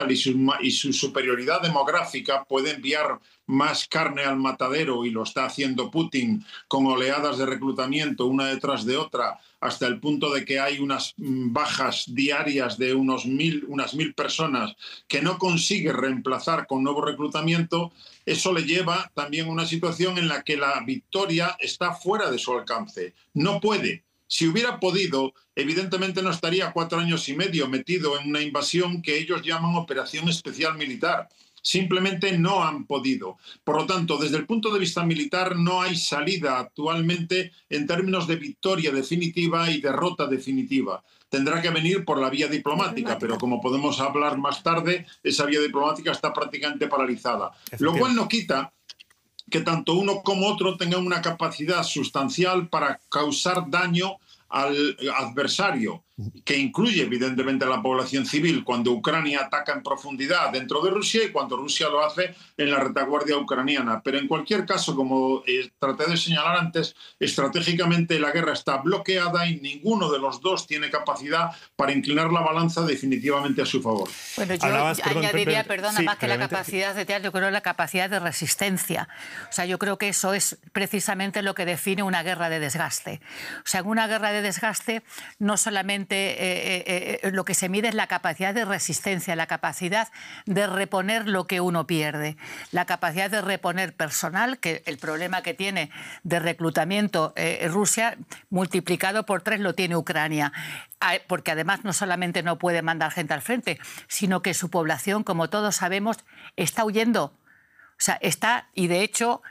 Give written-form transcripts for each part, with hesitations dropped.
y su superioridad demográfica puede enviar más carne al matadero, y lo está haciendo Putin con oleadas de reclutamiento una detrás de otra, hasta el punto de que hay unas bajas diarias de unas 1.000 personas que no consigue reemplazar con nuevo reclutamiento. Eso le lleva también a una situación en la que la victoria está fuera de su alcance. No puede. Si hubiera podido, evidentemente no estaría 4 años y medio metido en una invasión que ellos llaman operación especial militar. Simplemente no han podido. Por lo tanto, desde el punto de vista militar no hay salida actualmente en términos de victoria definitiva y derrota definitiva. Tendrá que venir por la vía diplomática, pero como podemos hablar más tarde, esa vía diplomática está prácticamente paralizada. Lo cual no quita que tanto uno como otro tengan una capacidad sustancial para causar daño al adversario, que incluye evidentemente a la población civil, cuando Ucrania ataca en profundidad dentro de Rusia y cuando Rusia lo hace en la retaguardia ucraniana. Pero en cualquier caso, como traté de señalar antes, estratégicamente la guerra está bloqueada y ninguno de los dos tiene capacidad para inclinar la balanza definitivamente a su favor. Bueno, yo añadiría, perdona, más que la capacidad de teatro, yo creo la capacidad de resistencia. O sea, yo creo que eso es precisamente lo que define una guerra de desgaste. O sea, en una guerra de desgaste no solamente lo que se mide es la capacidad de resistencia, la capacidad de reponer lo que uno pierde, la capacidad de reponer personal, que el problema que tiene de reclutamiento Rusia multiplicado por 3 lo tiene Ucrania, porque además no solamente no puede mandar gente al frente, sino que su población, como todos sabemos, está huyendo. O sea, y de hecho,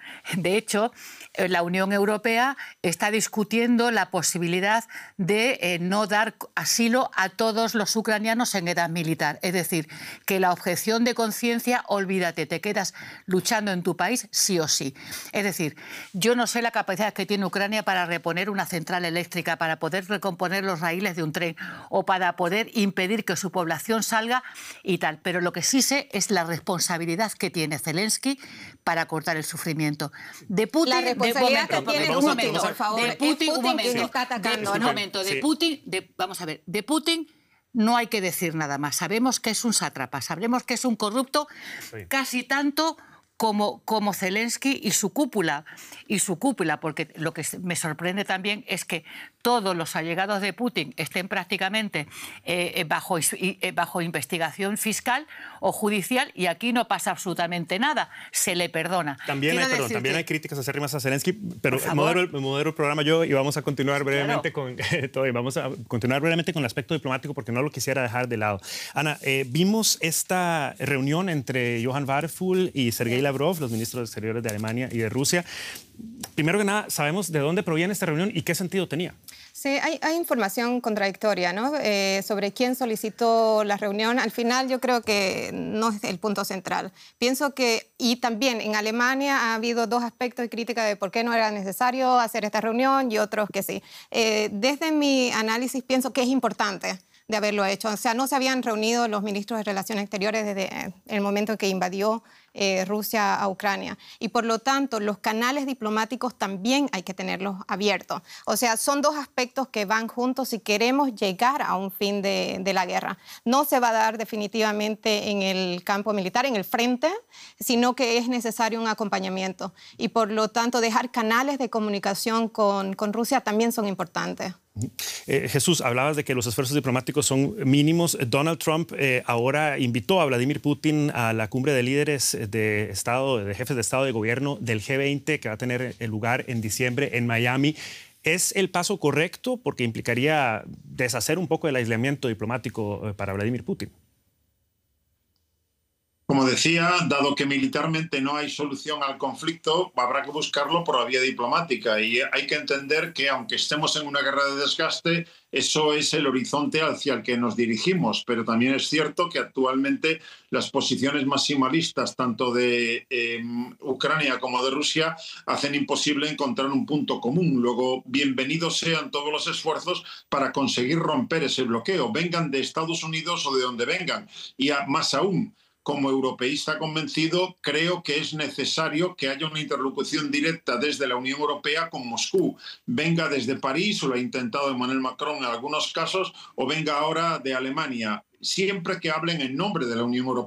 la Unión Europea está discutiendo la posibilidad de no dar asilo a todos los ucranianos en edad militar. Es decir, que la objeción de conciencia, olvídate, te quedas luchando en tu país sí o sí. Es decir, yo no sé la capacidad que tiene Ucrania para reponer una central eléctrica, para poder recomponer los raíles de un tren o para poder impedir que su población salga y tal. Pero lo que sí sé es la responsabilidad que tiene Zelensky para cortar el sufrimiento. De Putin, la responsabilidad que tiene Putin, por favor. De Putin, un momento, quien está atacando, un momento, de Putin, vamos a ver, de Putin no hay que decir nada más. Sabemos que es un sátrapa, sabemos que es un corrupto, casi tanto como Zelensky y su cúpula, porque lo que me sorprende también es que todos los allegados de Putin estén prácticamente bajo investigación fiscal o judicial, y aquí no pasa absolutamente nada, se le perdona. También hay críticas acérrimas a Zelensky, pero modero el programa yo y vamos a continuar brevemente con el aspecto diplomático, porque no lo quisiera dejar de lado. Ana, vimos esta reunión entre Johann Wadephul y Sergei Lavrov, los ministros exteriores de Alemania y de Rusia. Primero que nada, ¿sabemos de dónde proviene esta reunión y qué sentido tenía? Sí, hay información contradictoria, ¿no? Sobre quién solicitó la reunión. Al final yo creo que no es el punto central. Pienso que, y también en Alemania ha habido 2 aspectos de crítica de por qué no era necesario hacer esta reunión y otros que sí. Desde mi análisis pienso que es importante de haberlo hecho. O sea, no se habían reunido los ministros de Relaciones Exteriores desde el momento que invadió Rusia a Ucrania. Y por lo tanto, los canales diplomáticos también hay que tenerlos abiertos. O sea, son 2 aspectos que van juntos si queremos llegar a un fin de la guerra. No se va a dar definitivamente en el campo militar, en el frente, sino que es necesario un acompañamiento. Y por lo tanto, dejar canales de comunicación con Rusia también son importantes. Jesús, hablabas de que los esfuerzos diplomáticos son mínimos. Donald Trump ahora invitó a Vladimir Putin a la cumbre de líderes de Estado, de jefes de Estado y de gobierno del G20, que va a tener lugar en diciembre en Miami. ¿Es el paso correcto? Porque implicaría deshacer un poco del aislamiento diplomático para Vladimir Putin. Como decía, dado que militarmente no hay solución al conflicto, habrá que buscarlo por la vía diplomática. Y hay que entender que, aunque estemos en una guerra de desgaste, eso es el horizonte hacia el que nos dirigimos. Pero también es cierto que actualmente las posiciones maximalistas, tanto de Ucrania como de Rusia, hacen imposible encontrar un punto común. Luego, bienvenidos sean todos los esfuerzos para conseguir romper ese bloqueo, vengan de Estados Unidos o de donde vengan. Y más aún, como europeísta convencido, creo que es necesario que haya una interlocución directa desde la Unión Europea con Moscú. Venga desde París, o lo ha intentado Emmanuel Macron en algunos casos, o venga ahora de Alemania. Siempre que hablen en nombre de la Unión Europea.